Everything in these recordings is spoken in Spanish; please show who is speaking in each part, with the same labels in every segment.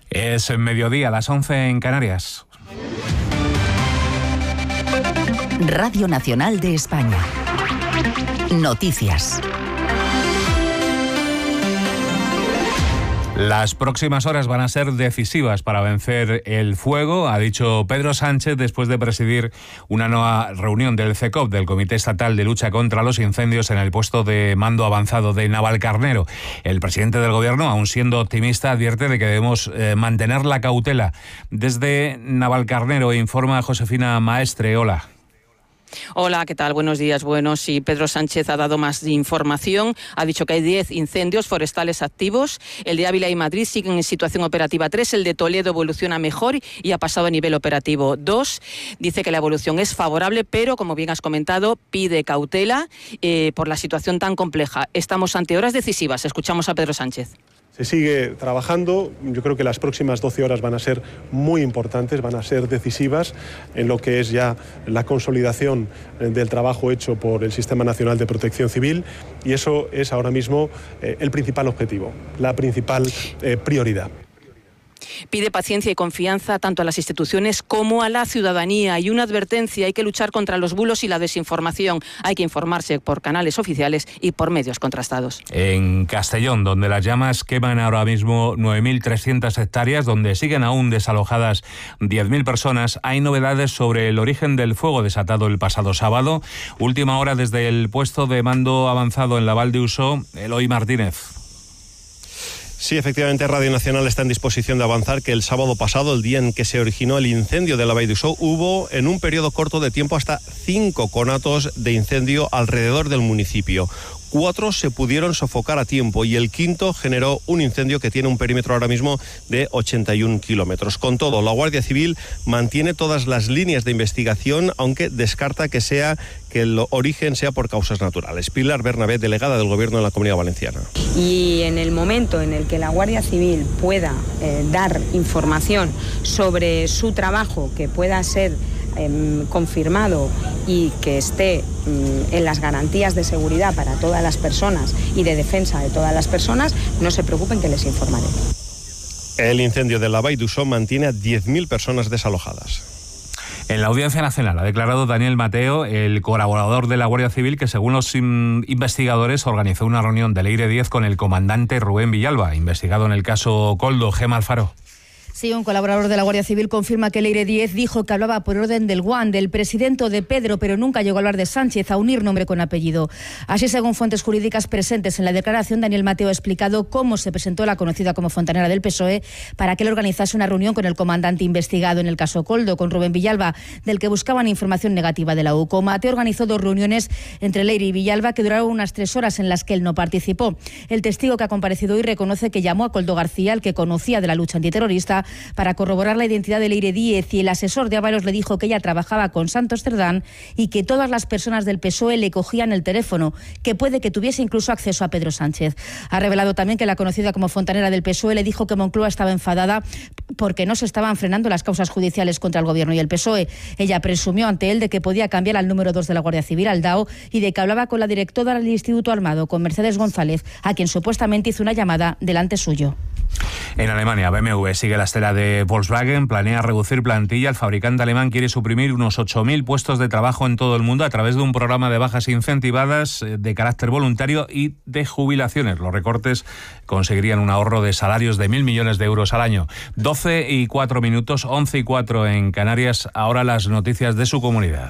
Speaker 1: Es mediodía, las 11 en Canarias.
Speaker 2: Radio Nacional de España. Noticias.
Speaker 1: Las próximas horas van a ser decisivas para vencer el fuego, ha dicho Pedro Sánchez después de presidir una nueva reunión del CECOP, del Comité Estatal de Lucha contra los Incendios, en el puesto de mando avanzado de Navalcarnero. El presidente del Gobierno, aun siendo optimista, advierte de que debemos mantener la cautela. Desde Navalcarnero informa Josefina Maestre. Hola.
Speaker 3: Hola, ¿qué tal? Buenos días. Bueno, sí, Pedro Sánchez ha dado más información. Ha dicho que hay 10 incendios forestales activos. El de Ávila y Madrid siguen en situación operativa 3. El de Toledo evoluciona mejor y ha pasado a nivel operativo 2. Dice que la evolución es favorable, pero, como bien has comentado, pide cautela por la situación tan compleja. Estamos ante horas decisivas. Escuchamos a Pedro Sánchez.
Speaker 4: Se sigue trabajando. Yo creo que las próximas 12 horas van a ser muy importantes, van a ser decisivas en lo que es ya la consolidación del trabajo hecho por el Sistema Nacional de Protección Civil, y eso es ahora mismo el principal objetivo, la principal prioridad.
Speaker 3: Pide paciencia y confianza tanto a las instituciones como a la ciudadanía, y una advertencia: hay que luchar contra los bulos y la desinformación. Hay que informarse por canales oficiales y por medios contrastados.
Speaker 1: En Castellón, donde las llamas queman ahora mismo 9.300 hectáreas, donde siguen aún desalojadas 10.000 personas, hay novedades sobre el origen del fuego desatado el pasado sábado. Última hora desde el puesto de mando avanzado en la Val de Uso, Eloy Martínez.
Speaker 5: Sí, efectivamente, Radio Nacional está en disposición de avanzar que el sábado pasado, el día en que se originó el incendio de la Vall d'Uixó, hubo en un periodo corto de tiempo hasta 5 conatos de incendio alrededor del municipio. 4 se pudieron sofocar a tiempo y el quinto generó un incendio que tiene un perímetro ahora mismo de 81 kilómetros. Con todo, la Guardia Civil mantiene todas las líneas de investigación, aunque descarta que el origen sea por causas naturales. Pilar Bernabé, delegada del Gobierno de la Comunidad Valenciana.
Speaker 6: Y en el momento en el que la Guardia Civil pueda dar información sobre su trabajo que pueda ser confirmado y que esté en las garantías de seguridad para todas las personas y de defensa de todas las personas, no se preocupen, que les informaré.
Speaker 5: El incendio de la Vall d'Uixó mantiene a 10.000 personas desalojadas.
Speaker 1: En la Audiencia Nacional ha declarado Daniel Mateo, el colaborador de la Guardia Civil, que según los investigadores organizó una reunión del Leire 10 con el comandante Rubén Villalba, investigado en el caso Koldo. Gemma Alfaro.
Speaker 7: Sí, un colaborador de la Guardia Civil confirma que Leire 10 dijo que hablaba por orden del Guan, del presidente o de Pedro, pero nunca llegó a hablar de Sánchez, a unir nombre con apellido. Así, según fuentes jurídicas presentes en la declaración, Daniel Mateo ha explicado cómo se presentó la conocida como fontanera del PSOE para que él organizase una reunión con el comandante investigado en el caso Koldo, con Rubén Villalba, del que buscaban información negativa de la UCO. Mateo organizó 2 reuniones entre Leire y Villalba que duraron unas 3 horas, en las que él no participó. El testigo que ha comparecido hoy reconoce que llamó a Koldo García, el que conocía de la lucha antiterrorista, para corroborar la identidad de Leire 10, y el asesor de Ábalos le dijo que ella trabajaba con Santos Cerdán y que todas las personas del PSOE le cogían el teléfono, que puede que tuviese incluso acceso a Pedro Sánchez. Ha revelado también que la conocida como fontanera del PSOE le dijo que Moncloa estaba enfadada porque no se estaban frenando las causas judiciales contra el Gobierno y el PSOE. Ella presumió ante él de que podía cambiar al número 2 de la Guardia Civil, al DAO, y de que hablaba con la directora del Instituto Armado, con Mercedes González, a quien supuestamente hizo una llamada delante suyo.
Speaker 1: En Alemania, BMW sigue la estela de Volkswagen, planea reducir plantilla. El fabricante alemán quiere suprimir unos 8.000 puestos de trabajo en todo el mundo a través de un programa de bajas incentivadas de carácter voluntario y de jubilaciones. Los recortes conseguirían un ahorro de salarios de 1.000 millones de euros al año. 12:04, 11:04 en Canarias. Ahora las noticias de su comunidad.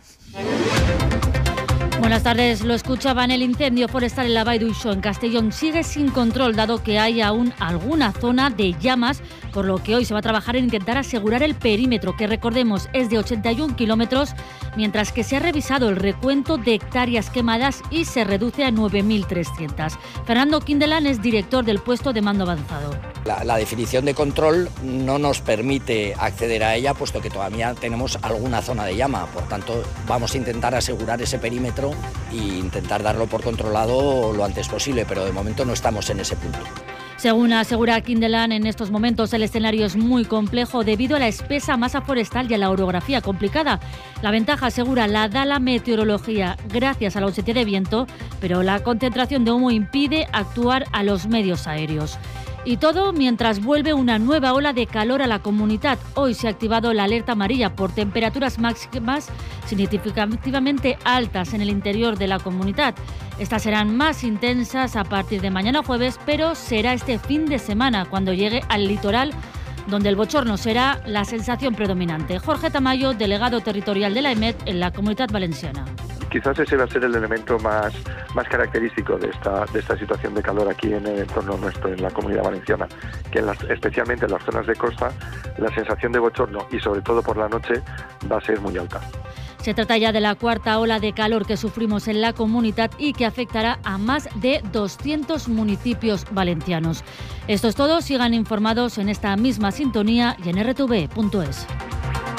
Speaker 8: Buenas tardes, lo escuchaban. El incendio forestal en la Vall d'Uixó, en Castellón, sigue sin control, dado que hay aún alguna zona de llamas, por lo que hoy se va a trabajar en intentar asegurar el perímetro, que recordemos es de 81 kilómetros, mientras que se ha revisado el recuento de hectáreas quemadas y se reduce a 9.300. Fernando Quindelán es director del puesto de mando avanzado.
Speaker 9: La definición de control no nos permite acceder a ella, puesto que todavía tenemos alguna zona de llama. Por tanto, vamos a intentar asegurar ese perímetro e intentar darlo por controlado lo antes posible, pero de momento no estamos en ese punto.
Speaker 8: Según asegura Quindelán, en estos momentos el escenario es muy complejo debido a la espesa masa forestal y a la orografía complicada. La ventaja, asegura, la da la meteorología gracias a la ausencia de viento, pero la concentración de humo impide actuar a los medios aéreos. Y todo mientras vuelve una nueva ola de calor a la comunidad. Hoy se ha activado la alerta amarilla por temperaturas máximas significativamente altas en el interior de la comunidad. Estas serán más intensas a partir de mañana jueves, pero será este fin de semana cuando llegue al litoral, donde el bochorno será la sensación predominante. Jorge Tamayo, delegado territorial de la EMET en la Comunidad Valenciana.
Speaker 10: Quizás ese va a ser el elemento más característico de esta situación de calor aquí en el entorno nuestro, en la Comunidad Valenciana, que especialmente en las zonas de costa, la sensación de bochorno y sobre todo por la noche va a ser muy alta.
Speaker 8: Se trata ya de la cuarta ola de calor que sufrimos en la comunidad y que afectará a más de 200 municipios valencianos. Esto es todo, sigan informados en esta misma sintonía y en rtv.es.